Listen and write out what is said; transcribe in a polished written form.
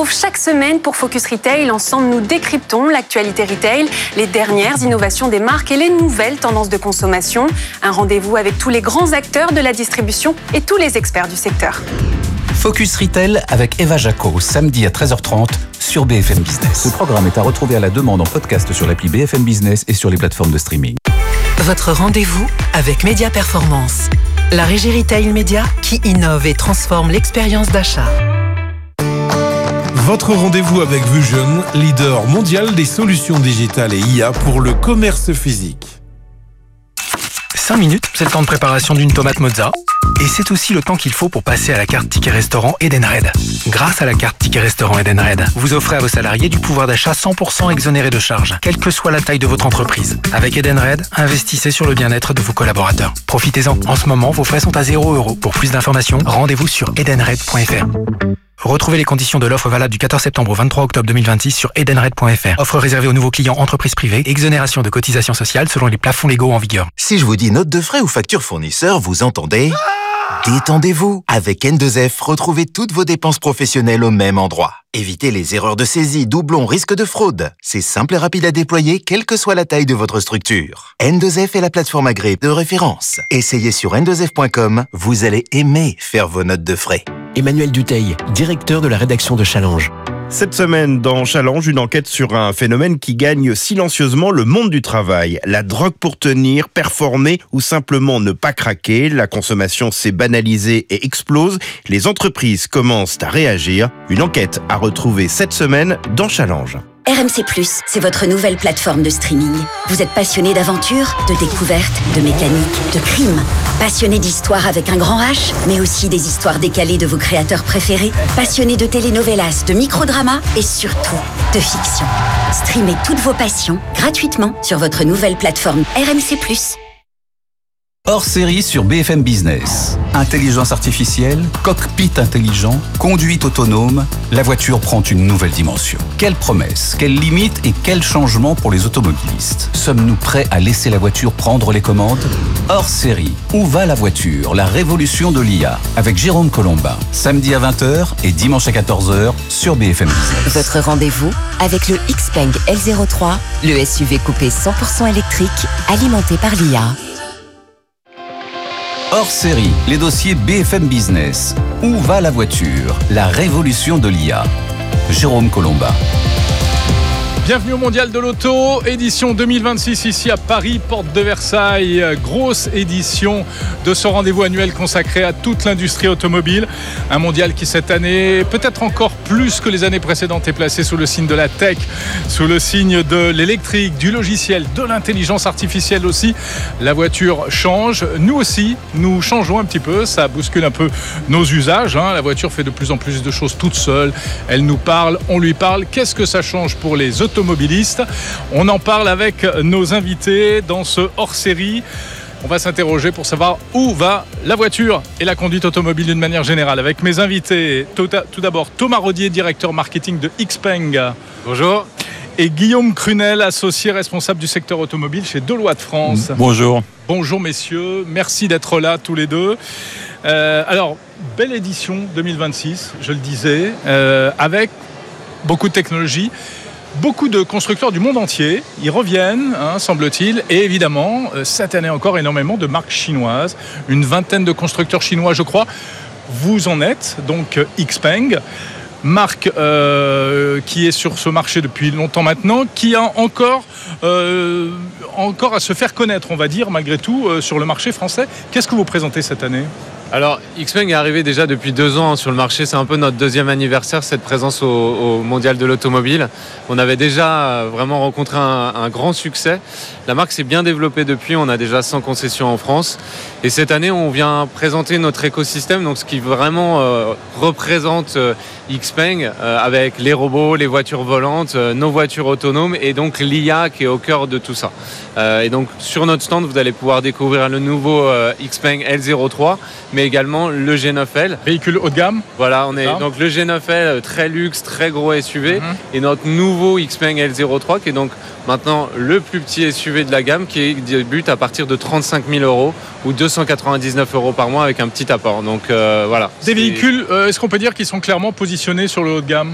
retrouve chaque semaine pour Focus Retail. Ensemble, nous décryptons l'actualité retail, les dernières innovations des marques et les nouvelles tendances de consommation. Un rendez-vous avec tous les grands acteurs de la distribution et tous les experts du secteur. Focus Retail avec Eva Jaco, samedi à 13h30 sur BFM Business. Ce programme est à retrouver à la demande en podcast sur l'appli BFM Business et sur les plateformes de streaming. Votre rendez-vous avec Média Performance, la régie retail média qui innove et transforme l'expérience d'achat. Votre rendez-vous avec Vusion, leader mondial des solutions digitales et IA pour le commerce physique. 5 minutes, c'est le temps de préparation d'une tomate mozza. Et c'est aussi le temps qu'il faut pour passer à la carte Ticket Restaurant Edenred. Grâce à la carte Ticket Restaurant Edenred, vous offrez à vos salariés du pouvoir d'achat 100% exonéré de charges, quelle que soit la taille de votre entreprise. Avec Edenred, investissez sur le bien-être de vos collaborateurs. Profitez-en. En ce moment, vos frais sont à 0 €. Pour plus d'informations, rendez-vous sur edenred.fr. Retrouvez les conditions de l'offre valable du 14 septembre au 23 octobre 2026 sur edenred.fr. Offre réservée aux nouveaux clients entreprises privées. Exonération de cotisations sociales selon les plafonds légaux en vigueur. Si je vous dis note de frais ou facture fournisseur, vous entendez ? Détendez-vous. Avec N2F, retrouvez toutes vos dépenses professionnelles au même endroit. Évitez les erreurs de saisie, doublons, risques de fraude. C'est simple et rapide à déployer, quelle que soit la taille de votre structure. N2F est la plateforme agréée de référence. Essayez sur n2f.com, vous allez aimer faire vos notes de frais. Emmanuel Dutheil, directeur de la rédaction de Challenge. Cette semaine, dans Challenge, une enquête sur un phénomène qui gagne silencieusement le monde du travail. La drogue pour tenir, performer ou simplement ne pas craquer. La consommation s'est banalisée et explose. Les entreprises commencent à réagir. Une enquête à retrouver cette semaine dans Challenge. RMC+, c'est votre nouvelle plateforme de streaming. Vous êtes passionné d'aventure, de découverte, de mécanique, de crime. Passionné d'histoire avec un grand H, mais aussi des histoires décalées de vos créateurs préférés. Passionné de telenovelas, de microdramas et surtout de fiction. Streamez toutes vos passions gratuitement sur votre nouvelle plateforme RMC+. Hors série sur BFM Business. Intelligence artificielle, cockpit intelligent, conduite autonome, la voiture prend une nouvelle dimension. Quelles promesses, quelles limites et quels changements pour les automobilistes ? Sommes-nous prêts à laisser la voiture prendre les commandes ? Hors série, où va la voiture ? La révolution de l'IA, avec Jérôme Colombin. Samedi à 20h et dimanche à 14h sur BFM Business. Votre rendez-vous avec le Xpeng L03, le SUV coupé 100% électrique, alimenté par l'IA. Hors série, les dossiers BFM Business. Où va la voiture ? La révolution de l'IA. Jérôme Colombin. Bienvenue au Mondial de l'Auto, édition 2026 ici à Paris, porte de Versailles. Grosse édition de ce rendez-vous annuel consacré à toute l'industrie automobile. Un mondial qui cette année, peut-être encore plus que les années précédentes, est placé sous le signe de la tech, sous le signe de l'électrique, du logiciel, de l'intelligence artificielle aussi. La voiture change, nous aussi, nous changeons un petit peu, ça bouscule un peu nos usages. La voiture fait de plus en plus de choses toute seule, elle nous parle, on lui parle. Qu'est-ce que ça change pour les automobilistes ? On en parle avec nos invités dans ce hors-série. On va s'interroger pour savoir où va la voiture et la conduite automobile d'une manière générale. Avec mes invités, tout d'abord Thomas Rodier, directeur marketing de Xpeng. Bonjour. Et Guillaume Crunel, associé responsable du secteur automobile chez Deloitte France. Bonjour. Bonjour messieurs, merci d'être là tous les deux. Alors, belle édition 2026, je le disais, avec beaucoup de technologies. Beaucoup de constructeurs du monde entier, ils reviennent, semble-t-il, et évidemment, cette année encore, énormément de marques chinoises, une vingtaine de constructeurs chinois, je crois. Vous en êtes, donc Xpeng, marque qui est sur ce marché depuis longtemps maintenant, qui a encore à se faire connaître, on va dire, malgré tout, sur le marché français. Qu'est-ce que vous présentez cette année ? Alors, Xpeng est arrivé déjà depuis 2 ans sur le marché. C'est un peu notre 2e anniversaire, cette présence au Mondial de l'Automobile. On avait déjà vraiment rencontré un grand succès. La marque s'est bien développée depuis. On a déjà 100 concessions en France. Et cette année, on vient présenter notre écosystème, donc ce qui vraiment représente Xpeng, avec les robots, les voitures volantes, nos voitures autonomes et donc l'IA qui est au cœur de tout ça. Et donc, sur notre stand, vous allez pouvoir découvrir le nouveau Xpeng L03, mais également le G9L. Véhicule haut de gamme. Voilà, on est donc le G9L, très luxe, très gros SUV, et notre nouveau Xpeng L03 qui est donc maintenant le plus petit SUV de la gamme qui débute à partir de 35 000 € ou 299 € par mois avec un petit apport. Donc voilà. Des véhicules, est-ce qu'on peut dire qu'ils sont clairement positionnés sur le haut de gamme ?